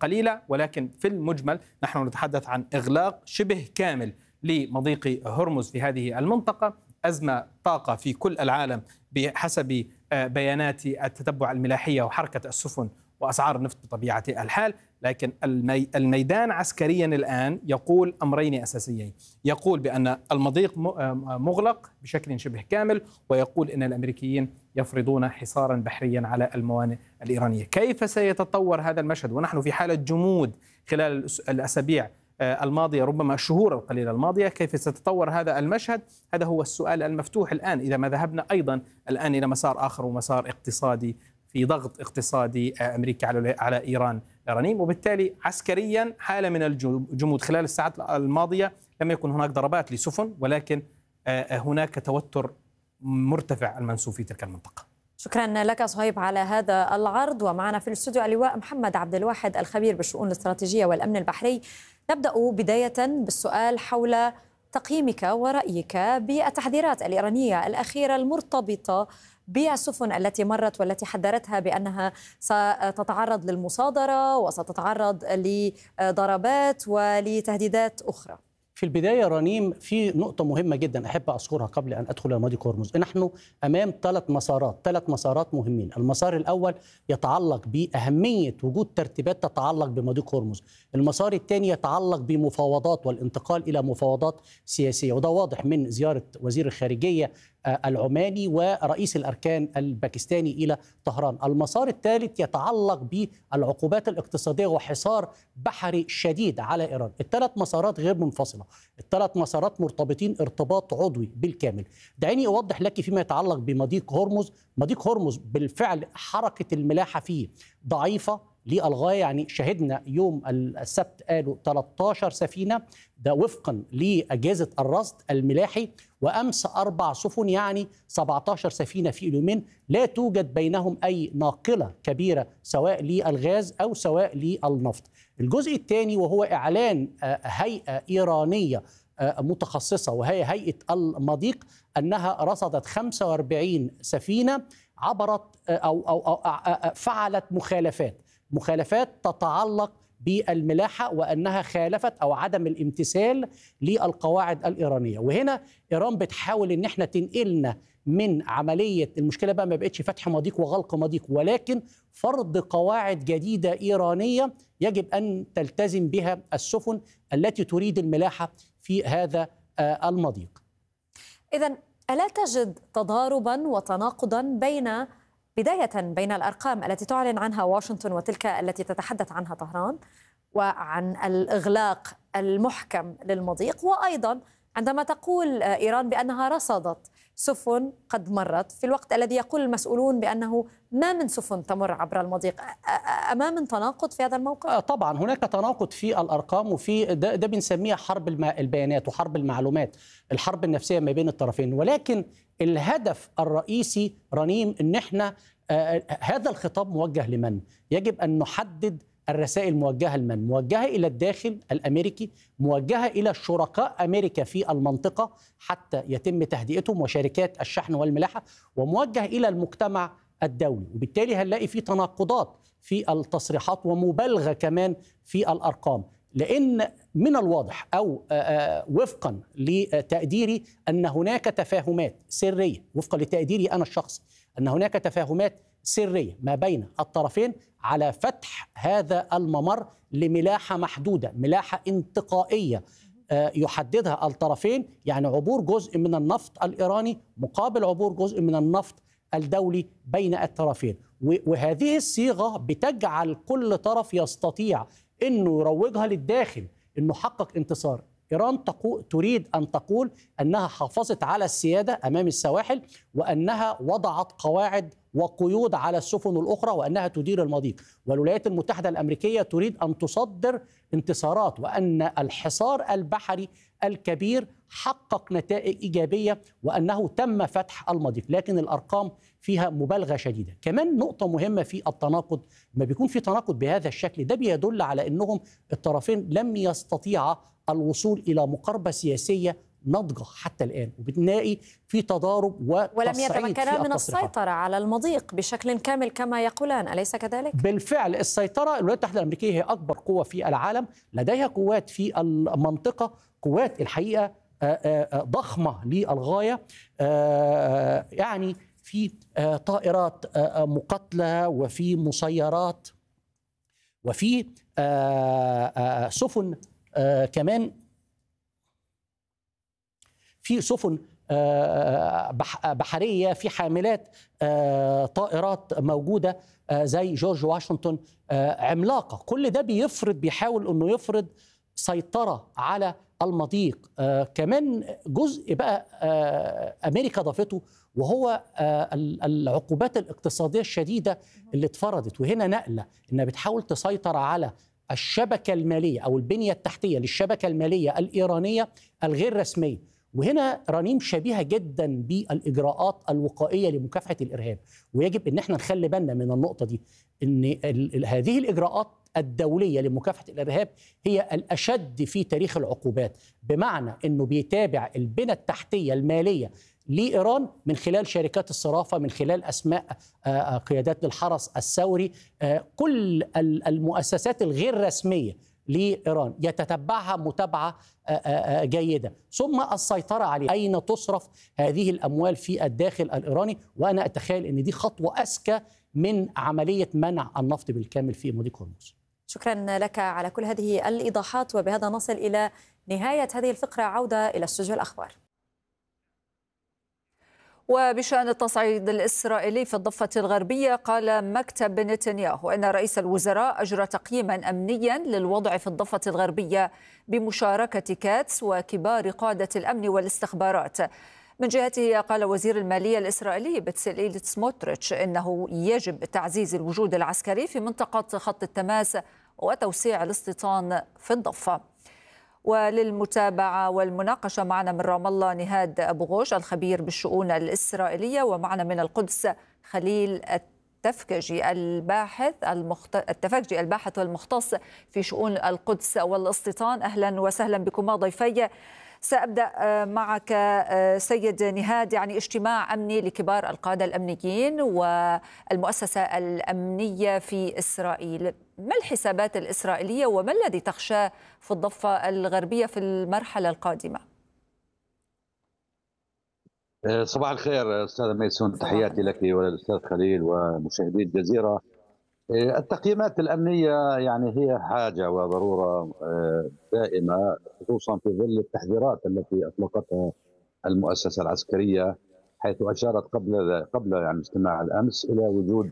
قليلة، ولكن في المجمل نحن نتحدث عن إغلاق شبه كامل لمضيق هرمز في هذه المنطقة، أزمة طاقة في كل العالم بحسب بيانات التتبع الملاحية وحركة السفن وأسعار النفط بطبيعة الحال. لكن الميدان عسكريا الآن يقول أمرين أساسيين، يقول بأن المضيق مغلق بشكل شبه كامل، ويقول أن الأمريكيين يفرضون حصارا بحريا على الموانئ الإيرانية. كيف سيتطور هذا المشهد ونحن في حالة جمود خلال الأسابيع الماضية، ربما الشهور القليلة الماضية؟ كيف سيتطور هذا المشهد؟ هذا هو السؤال المفتوح الآن، إذا ما ذهبنا أيضا الآن إلى مسار آخر ومسار اقتصادي، في ضغط اقتصادي أمريكا على إيران الإيرانيين، وبالتالي عسكريا حالة من الجمود. خلال الساعات الماضية لم يكن هناك ضربات لسفن، ولكن هناك توتر مرتفع المنسوب في تلك المنطقة. شكرا لك صهيب على هذا العرض. ومعنا في الاستوديو اللواء محمد عبد الواحد الخبير بالشؤون الاستراتيجية والأمن البحري. نبدأ بداية بالسؤال حول تقييمك ورأيك بالتحذيرات الإيرانية الأخيرة المرتبطة بالسفن التي مرت والتي حذرتها بأنها ستتعرض للمصادرة وستتعرض لضربات ولتهديدات أخرى. في البداية رنيم، في نقطة مهمة جدا أحب أذكرها قبل أن أدخل إلى مضيق هرمز. نحن أمام ثلاث مسارات مهمين. المسار الأول يتعلق بأهمية وجود ترتيبات تتعلق بمضيق هرمز. المسار الثاني يتعلق بمفاوضات والانتقال إلى مفاوضات سياسية، وده واضح من زيارة وزير الخارجية العماني ورئيس الأركان الباكستاني إلى طهران. المسار الثالث يتعلق بالعقوبات الاقتصادية وحصار بحري شديد على إيران. الثلاث مسارات غير منفصلة، الثلاث مسارات مرتبطين ارتباط عضوي بالكامل. دعيني أوضح لك فيما يتعلق بمضيق هرمز. مضيق هرمز بالفعل حركة الملاحة فيه ضعيفة للغاية، يعني شهدنا يوم السبت قالوا 13 سفينة، ده وفقا لأجهزة الرصد الملاحي، وأمس 4 سفن، يعني 17 سفينة في اليومين. لا توجد بينهم أي ناقلة كبيرة سواء للغاز أو سواء للنفط. الجزء الثاني وهو إعلان هيئة إيرانية متخصصة وهي هيئة المضيق أنها رصدت 45 سفينة عبرت أو فعلت مخالفات تتعلق بالملاحة، وأنها خالفت أو عدم الامتثال للقواعد الإيرانية. وهنا إيران بتحاول أن احنا تنقلنا من عملية المشكلة بقى ما بقتش فتح مضيق وغلق مضيق، ولكن فرض قواعد جديدة إيرانية يجب أن تلتزم بها السفن التي تريد الملاحة في هذا المضيق. إذن ألا تجد تضاربا وتناقضا بداية بين الأرقام التي تعلن عنها واشنطن وتلك التي تتحدث عنها طهران، وعن الإغلاق المحكم للمضيق، وأيضا عندما تقول إيران بأنها رصدت سفن قد مرت في الوقت الذي يقول المسؤولون بأنه ما من سفن تمر عبر المضيق؟ أمام تناقض في هذا الموقف؟ طبعا هناك تناقض في الأرقام، وفي ده بنسميها حرب البيانات وحرب المعلومات، الحرب النفسية ما بين الطرفين. ولكن الهدف الرئيسي رنيم ان احنا هذا الخطاب موجه لمن؟ يجب ان نحدد الرسائل موجهة لمن؟ موجهة إلى الداخل الأمريكي، موجهة إلى شركاء أمريكا في المنطقة حتى يتم تهدئتهم وشركات الشحن والملاحة، وموجه إلى المجتمع الدولي. وبالتالي هنلاقي في تناقضات في التصريحات ومبالغة كمان في الأرقام، لأن من الواضح أو وفقا لتقديري أن هناك تفاهمات سرية، وفقا لتقديري أنا الشخصي أن هناك تفاهمات سرية ما بين الطرفين على فتح هذا الممر لملاحة محدودة، ملاحة انتقائية يحددها الطرفين، يعني عبور جزء من النفط الإيراني مقابل عبور جزء من النفط الدولي بين الطرفين. وهذه الصيغة بتجعل كل طرف يستطيع أنه يروجها للداخل أنه حقق انتصار. إيران تريد أن تقول أنها حافظت على السيادة أمام السواحل، وأنها وضعت قواعد وقيود على السفن الأخرى، وأنها تدير المضيق. والولايات المتحدة الأمريكية تريد أن تصدر انتصارات، وأن الحصار البحري الكبير حقق نتائج إيجابية، وأنه تم فتح المضيق. لكن الأرقام فيها مبالغة شديدة. كمان نقطة مهمة في التناقض، ما بيكون في تناقض بهذا الشكل ده بيدل على أنهم الطرفين لم يستطيعا الوصول إلى مقاربة سياسية ناضجه حتى الان، وبنلاقي في تضارب ولم وتصعيد يتمكنا في من التصريحات. السيطرة على المضيق بشكل كامل كما يقولان، أليس كذلك؟ بالفعل السيطرة، الولايات المتحدة الأمريكية هي أكبر قوة في العالم، لديها قوات في المنطقة، قوات الحقيقة ضخمة للغاية، يعني في طائرات مقاتلة، وفي مسيرات، وفي سفن كمان، في سفن بحرية، في حاملات طائرات موجودة زي جورج واشنطن عملاقة. كل ده بيحاول أنه يفرض سيطرة على المضيق. كمان جزء بقى أمريكا ضافته، وهو العقوبات الاقتصادية الشديدة اللي اتفرضت، وهنا نقلة إنها بتحاول تسيطر على الشبكة المالية أو البنية التحتية للشبكة المالية الإيرانية الغير رسمية. وهنا رنيم شبيهة جدا بالإجراءات الوقائية لمكافحة الإرهاب، ويجب أن احنا نخلي بالنا من النقطة دي، أن هذه الإجراءات الدولية لمكافحة الإرهاب هي الأشد في تاريخ العقوبات، بمعنى أنه بيتابع البنى التحتية المالية لإيران من خلال شركات الصرافة، من خلال أسماء قيادات للحرس الثوري، كل المؤسسات الغير رسمية لإيران يتتبعها متابعة جيدة، ثم السيطرة عليها، أين تصرف هذه الأموال في الداخل الإيراني. وأنا أتخيل أن دي خطوة أذكى من عملية منع النفط بالكامل في مضيق هرمز. شكرا لك على كل هذه الإيضاحات، وبهذا نصل إلى نهاية هذه الفقرة. عودة إلى استوديو الأخبار. وبشأن التصعيد الإسرائيلي في الضفة الغربية، قال مكتب نتنياهو أن رئيس الوزراء أجرى تقييما أمنيا للوضع في الضفة الغربية بمشاركة كاتس وكبار قادة الأمن والاستخبارات. من جهته قال وزير المالية الإسرائيلي بتسليل سموتريتش إنه يجب تعزيز الوجود العسكري في منطقة خط التماس وتوسيع الاستيطان في الضفة. وللمتابعة والمناقشة معنا من رام الله نهاد أبو غوش الخبير بالشؤون الإسرائيلية، ومعنا من القدس خليل التفكجي الباحث والمختص في شؤون القدس والاستيطان. أهلا وسهلا بكما ضيفي. سأبدأ معك سيد نهاد. يعني اجتماع أمني لكبار القادة الأمنيين والمؤسسة الأمنية في إسرائيل، ما الحسابات الإسرائيلية وما الذي تخشاه في الضفة الغربية في المرحلة القادمة؟ صباح الخير أستاذ ميسون، تحياتي لك وللأستاذ خليل ومشاهدي الجزيرة. التقييمات الأمنية يعني هي حاجة وضرورة دائمة، خصوصا في ظل التحذيرات التي أطلقتها المؤسسة العسكرية، حيث أشارت قبل يعني اجتماع الأمس إلى وجود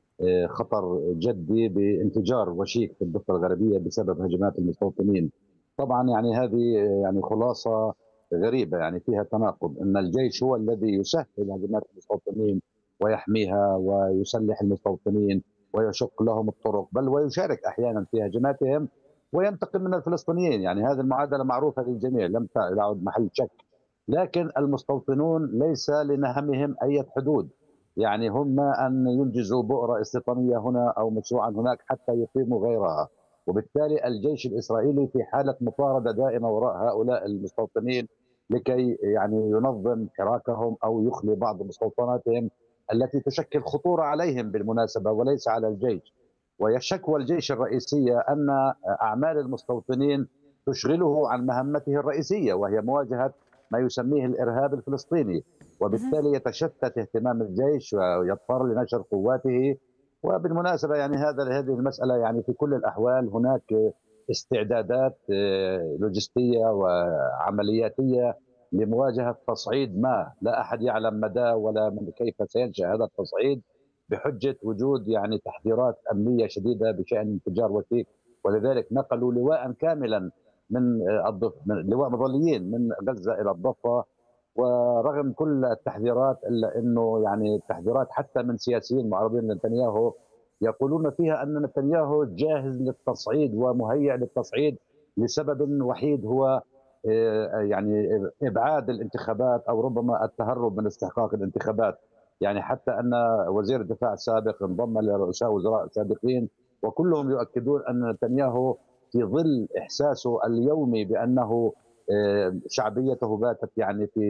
خطر جدي بانفجار وشيك في الضفة الغربية بسبب هجمات المستوطنين. طبعا يعني هذه يعني خلاصة غريبة، يعني فيها تناقض، أن الجيش هو الذي يسهل هجمات المستوطنين ويحميها ويسلح المستوطنين ويشق لهم الطرق، بل ويشارك أحيانا في هجماتهم وينتقم من الفلسطينيين. يعني هذه المعادلة معروفة للجميع، لم تعد محل شك. لكن المستوطنون ليس لنهمهم أي حدود، يعني هم أن ينجزوا بؤرة استيطانية هنا أو مشروعا هناك حتى يقيموا غيرها. وبالتالي الجيش الإسرائيلي في حالة مطاردة دائمة وراء هؤلاء المستوطنين لكي يعني ينظم حراكهم أو يخلي بعض مستوطناتهم التي تشكل خطورة عليهم بالمناسبة وليس على الجيش. ويشكوى الجيش الرئيسية أن أعمال المستوطنين تشغله عن مهمته الرئيسية، وهي مواجهة ما يسميه الإرهاب الفلسطيني. وبالتالي يتشتت اهتمام الجيش ويضطر لنشر قواته. وبالمناسبة يعني هذه المسألة يعني في كل الأحوال هناك استعدادات لوجستية وعملياتية لمواجهة تصعيد ما لا أحد يعلم مدى ولا من كيف سينشأ هذا التصعيد، بحجة وجود يعني تحذيرات أمنية شديدة بشأن انفجار وشيك. ولذلك نقلوا لواء كاملا من لواء مظليين من غزة إلى الضفة. ورغم كل التحذيرات إلا أنه يعني التحذيرات حتى من سياسيين معارضين لنتنياهو يقولون فيها أن نتنياهو جاهز للتصعيد ومهيئ للتصعيد لسبب وحيد، هو يعني إبعاد الانتخابات أو ربما التهرب من استحقاق الانتخابات. يعني حتى أن وزير الدفاع السابق انضم لرؤساء وزراء سابقين وكلهم يؤكدون أن نتنياهو في ظل إحساسه اليومي بأنه شعبيته باتت يعني في